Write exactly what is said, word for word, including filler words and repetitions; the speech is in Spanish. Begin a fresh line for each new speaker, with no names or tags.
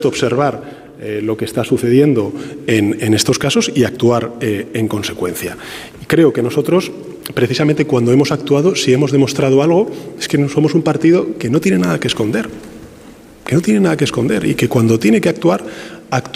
observar eh, lo que está sucediendo en, en estos casos y actuar eh, en consecuencia. Y creo que nosotros, precisamente cuando hemos actuado, si hemos demostrado algo, es que no somos un partido que no tiene nada que esconder, que no tiene nada que esconder y que cuando tiene que actuar, actúa.